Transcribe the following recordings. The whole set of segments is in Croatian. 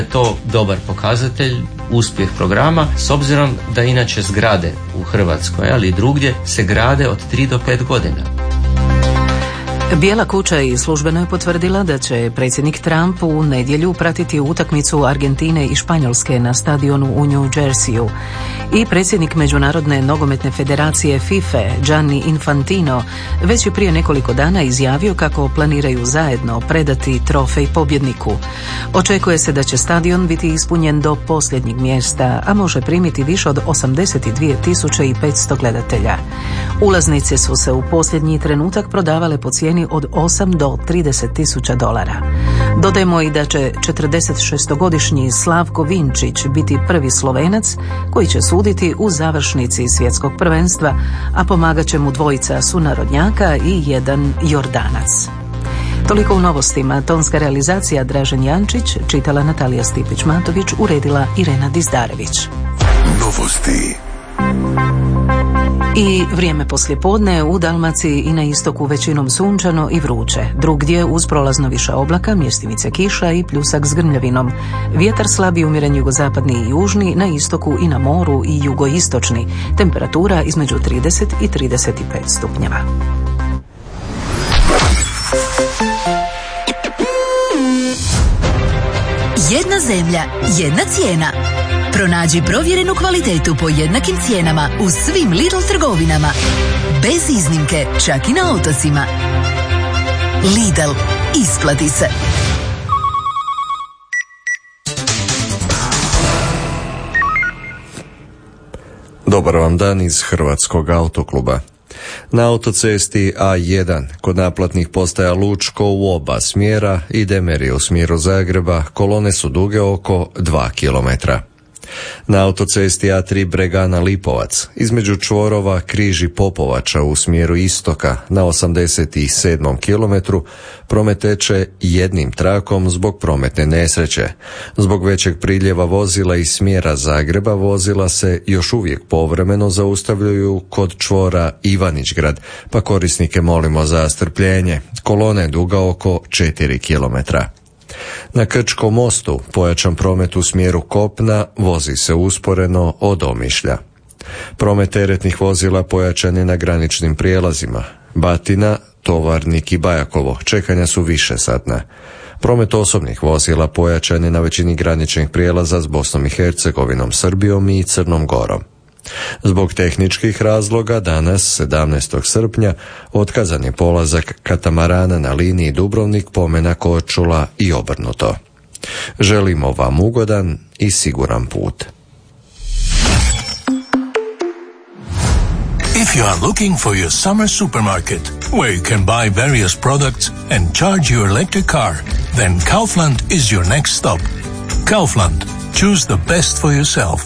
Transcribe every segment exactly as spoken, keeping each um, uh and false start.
To dobar pokazatelj, uspjeh programa, s obzirom da inače zgrade u Hrvatskoj, ali i drugdje, se grade od tri do pet godina. Bijela kuća i službeno je potvrdila da će predsjednik Trump u nedjelju pratiti utakmicu Argentine i Španjolske na stadionu u New Jerseyu. I predsjednik Međunarodne nogometne federacije FIFA Gianni Infantino već je prije nekoliko dana izjavio kako planiraju zajedno predati trofej pobjedniku. Očekuje se da će stadion biti ispunjen do posljednjeg mjesta, a može primiti više od osamdeset dvije tisuće petsto gledatelja. Ulaznice su se u posljednji trenutak prodavale po cijeni od osam do trideset tisuća dolara. Dodajmo i da će četrdesetšestogodišnji Slavko Vinčić biti prvi Slovenac koji će suditi u završnici svjetskog prvenstva, a pomagat će mu dvojica sunarodnjaka i jedan Jordanac. Toliko u novostima. Tonska realizacija Dražen Jančić, čitala Natalija Stipić-Matović, uredila Irena Dizdarević. Novosti. I vrijeme poslijepodne u Dalmaciji i na istoku većinom sunčano i vruće. Drugdje uz prolazno više oblaka, mjestimice kiša i pljusak s grmljavinom. Vjetar slabi umjeren jugozapadni i južni, na istoku i na moru i jugoistočni. Temperatura između trideset i trideset pet stupnjeva. Jedna zemlja, jedna cijena. Pronađi provjerenu kvalitetu po jednakim cijenama u svim Lidl trgovinama. Bez iznimke, čak i na otocima. Lidl, isplati se. Dobar vam dan iz Hrvatskog autokluba. Na autocesti A jedan kod naplatnih postaja Lučko u oba smjera i Demeri u smjeru Zagreba kolone su duge oko dva kilometra. Na autocesti A tri Bregana Lipovac između čvorova Križ i Popovača u smjeru istoka na osamdeset sedmom kilometru promet teče jednim trakom zbog prometne nesreće. Zbog većeg priljeva vozila iz smjera Zagreba vozila se još uvijek povremeno zaustavljaju kod čvora Ivanićgrad, pa korisnike molimo za strpljenje. Kolona je duga oko četiri kilometra. Na Krčkom mostu pojačan promet u smjeru kopna vozi se usporeno od Omišlja. Promet teretnih vozila pojačan je na graničnim prijelazima. Batina, Tovarnik i Bajakovo čekanja su višesatna. Promet osobnih vozila pojačan je na većini graničnih prijelaza s Bosnom i Hercegovinom, Srbijom i Crnom Gorom. Zbog tehničkih razloga danas, sedamnaestog srpnja, otkazan je polazak katamarana na liniji Dubrovnik-Pomena Korčula i obrnuto. Želimo vam ugodan i siguran put. If you are looking for your summer supermarket, where you can buy various products and charge your electric car, then Kaufland is your next stop. Kaufland. Choose the best for yourself.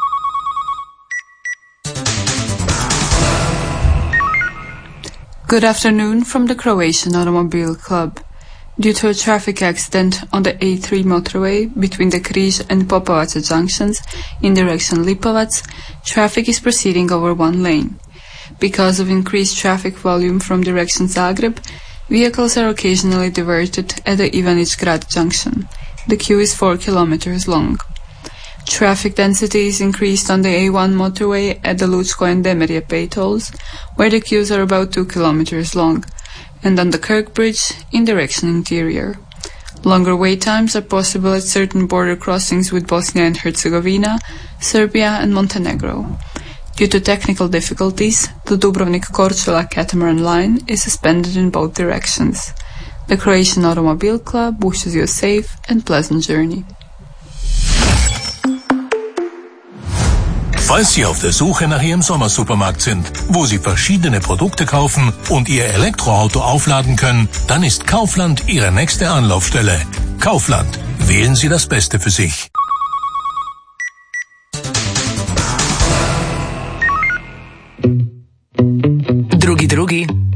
Good afternoon from the Croatian Automobile Club. Due to a traffic accident on the A three motorway between the Križ and Popovača junctions in direction Lipovac, traffic is proceeding over one lane. Because of increased traffic volume from direction Zagreb, vehicles are occasionally diverted at the Ivanićgrad junction. The queue is four kilometers long. Traffic density is increased on the A one motorway at the Lučko and Demerje pay tolls, where the queues are about two kilometers long, and on the Kirk Bridge in direction interior. Longer wait times are possible at certain border crossings with Bosnia and Herzegovina, Serbia and Montenegro. Due to technical difficulties, the Dubrovnik-Korčula catamaran line is suspended in both directions. The Croatian Automobile Club wishes you a safe and pleasant journey. Falls Sie auf der Suche nach Ihrem Sommersupermarkt sind, wo Sie verschiedene Produkte kaufen und Ihr Elektroauto aufladen können, dann ist Kaufland Ihre nächste Anlaufstelle. Kaufland. Wählen Sie das Beste für sich. Drugi drugi.